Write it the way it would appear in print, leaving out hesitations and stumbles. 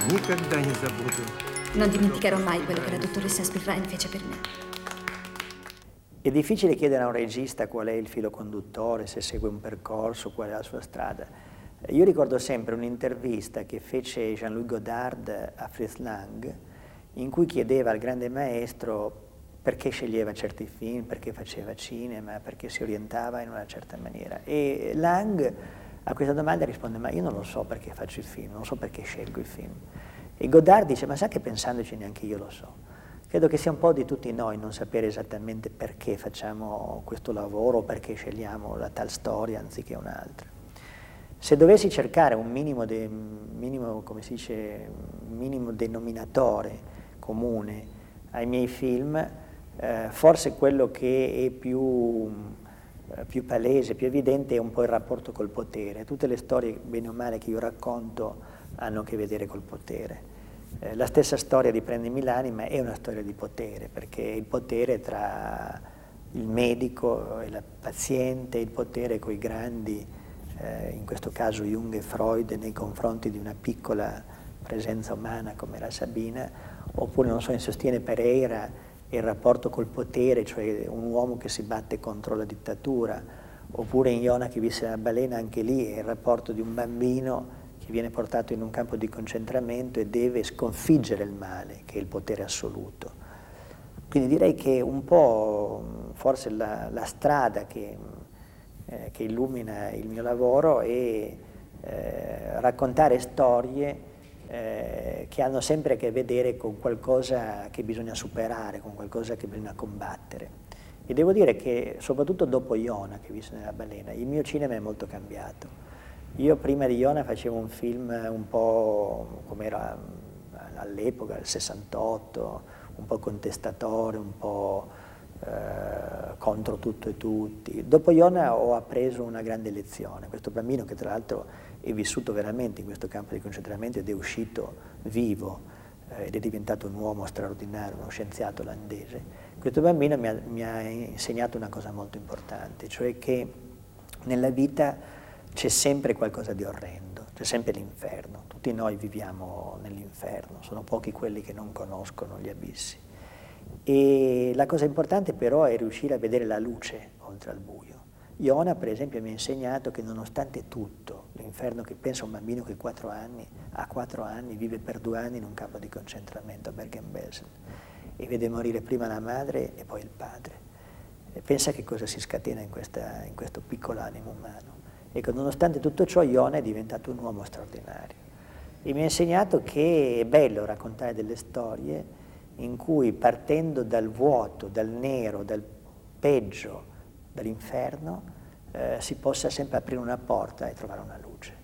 никогда не забуду. Non dimenticherò mai quello che la dottoressa Spillane fece per me. È difficile chiedere a un regista qual è il filo conduttore, se segue un percorso, qual è la sua strada. Io ricordo sempre un'intervista che fece Jean-Louis Godard a Fritz Lang, in cui chiedeva al grande maestro perché sceglieva certi film, perché faceva cinema, perché si orientava in una certa maniera. E Lang a questa domanda risponde: ma io non lo so perché faccio il film, non so perché scelgo il film. E Godard dice: ma sa che pensandoci neanche io lo so. Credo che sia un po' di tutti noi non sapere esattamente perché facciamo questo lavoro, perché scegliamo la tal storia anziché un'altra. Se dovessi cercare un minimo denominatore comune ai miei film, forse quello che è più palese, più evidente è un po' il rapporto col potere. Tutte le storie, bene o male, che io racconto hanno a che vedere col potere. La stessa storia di Prendimi l'anima è una storia di potere, perché il potere tra il medico e la paziente, il potere coi grandi, in questo caso Jung e Freud, nei confronti di una piccola presenza umana come era Sabina, oppure, non so, in Sostiene Pereira, il rapporto col potere, cioè un uomo che si batte contro la dittatura, oppure in Iona che visse la balena, anche lì è il rapporto di un bambino che viene portato in un campo di concentramento e deve sconfiggere il male, che è il potere assoluto. Quindi direi che un po' forse la strada che illumina il mio lavoro è raccontare storie che hanno sempre a che vedere con qualcosa che bisogna superare, con qualcosa che bisogna combattere. E devo dire che soprattutto dopo Iona, che visse nella balena, il mio cinema è molto cambiato. Io prima di Iona facevo un film un po' come era all'epoca, il 68, un po' contestatore, un po' contro tutto e tutti. Dopo Iona ho appreso una grande lezione. Questo bambino, che tra l'altro è vissuto veramente in questo campo di concentramento ed è uscito vivo ed è diventato un uomo straordinario, uno scienziato olandese, questo bambino mi ha insegnato una cosa molto importante, cioè che nella vita c'è sempre qualcosa di orrendo, c'è sempre l'inferno. Tutti noi viviamo nell'inferno, sono pochi quelli che non conoscono gli abissi. E la cosa importante però è riuscire a vedere la luce oltre al buio. Iona, per esempio, mi ha insegnato che nonostante tutto, l'inferno che pensa un bambino che ha 4 anni, vive per 2 anni in un campo di concentramento a Bergen-Belsen e vede morire prima la madre e poi il padre. E pensa che cosa si scatena in questo piccolo animo umano. Ecco, nonostante tutto ciò, Iona è diventato un uomo straordinario. E mi ha insegnato che è bello raccontare delle storie in cui, partendo dal vuoto, dal nero, dal peggio, dall'inferno, si possa sempre aprire una porta e trovare una luce.